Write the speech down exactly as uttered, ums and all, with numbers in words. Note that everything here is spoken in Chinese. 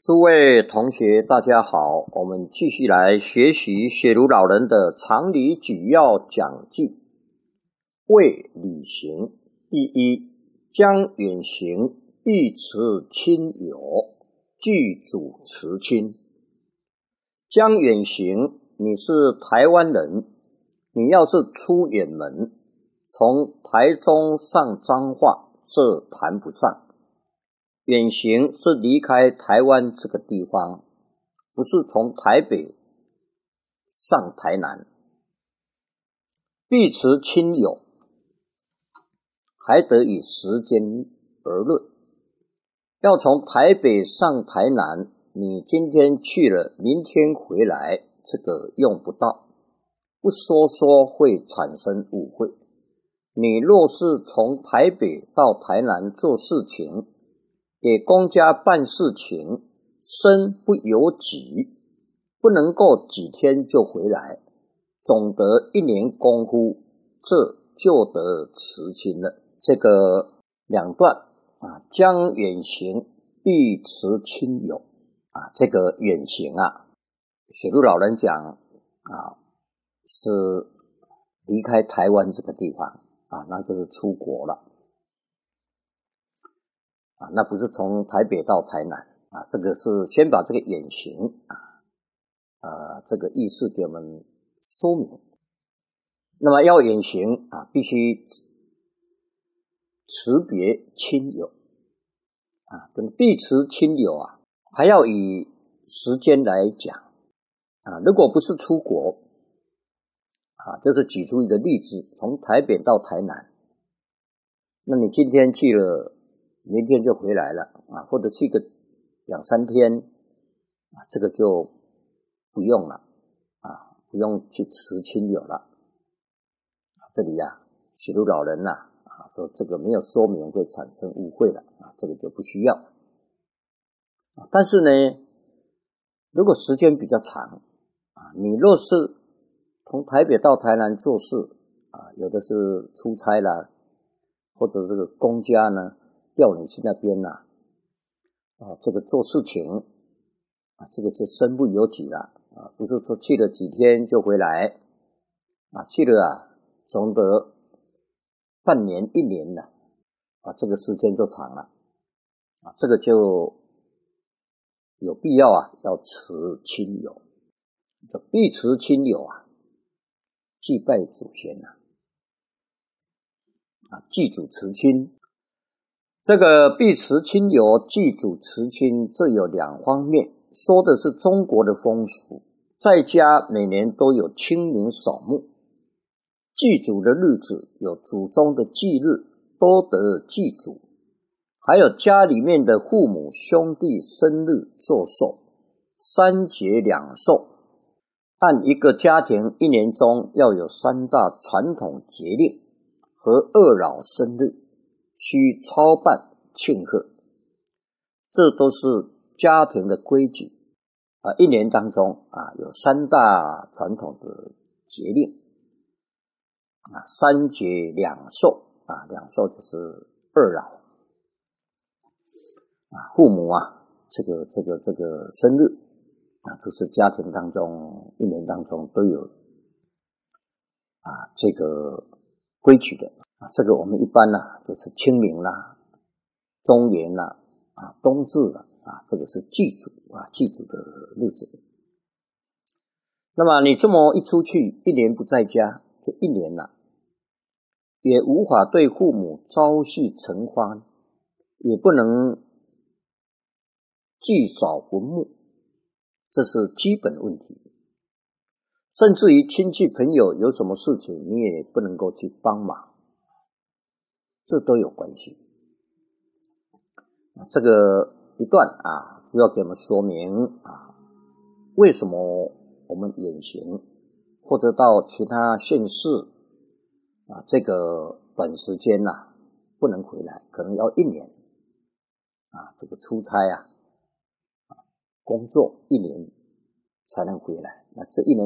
诸位同学大家好，我们继续来学习雪茹老人的常理举要讲记。为旅行，第一，将远行必辞亲友，具主辞亲。将远行，你是台湾人，你要是出远门，从台中上彰化，这谈不上。远行是离开台湾这个地方，不是从台北上台南。必辞亲友，还得以时间而论。要从台北上台南，你今天去了，明天回来，这个用不到，不说说会产生误会。你若是从台北到台南做事情，给公家办事情，身不由己，不能够几天就回来，总得一年功夫，这就得辞亲了。这个两段啊，将远行必辞亲友啊，这个远行啊，雪茹老人讲啊，是离开台湾这个地方啊，那就是出国了。啊，那不是从台北到台南啊，这个是先把这个远行啊，呃，这个意思给我们说明。那么要远行啊，必须辞别亲友啊，跟必辞亲友啊，还要以时间来讲啊。如果不是出国啊，就是举出一个例子，从台北到台南，那你今天去了，明天就回来了啊，或者去个两三天啊，这个就不用了啊，不用去辞亲友了。这里呀、啊，雪茹老人呐 啊, 啊，说这个没有说明会产生误会了啊，这个就不需要。啊、但是呢，如果时间比较长啊，你若是从台北到台南做事啊，有的是出差啦，或者这个公家呢调你去那边呐、啊，啊，这个做事情啊，这个就身不由己了啊，不是说去了几天就回来啊，去了啊，总得半年一年了啊，这个时间就长了啊，这个就有必要啊，要辞亲友，就必辞亲友啊，祭拜祖先呐、啊，啊，祭祖辞亲。这个必辞亲友，祭祖辞亲，这有两方面，说的是中国的风俗，在家每年都有清明扫墓，祭祖的日子有祖宗的忌日，都得祭祖，还有家里面的父母兄弟生日做寿，三节两寿。按一个家庭一年中要有三大传统节令和二老生日，需操办庆贺，这都是家庭的规矩啊。一年当中啊，有三大传统的节令啊，三节两寿啊，两寿就是二老啊，父母啊，这个这个这个生日啊，就是家庭当中一年当中都有啊这个规矩的。啊，这个我们一般呢、啊，就是清明啦、中元啦、啊冬至啦，啊这个是祭祖啊祭祖的日子。那么你这么一出去，一年不在家，就一年了，也无法对父母朝夕承欢，也不能祭扫坟墓，这是基本问题。甚至于亲戚朋友有什么事情，你也不能够去帮忙。这都有关系。这个一段啊，主要给我们说明啊，为什么我们远行或者到其他县市啊，这个短时间呐、啊、不能回来，可能要一年啊，这个出差啊，工作一年才能回来。那这一年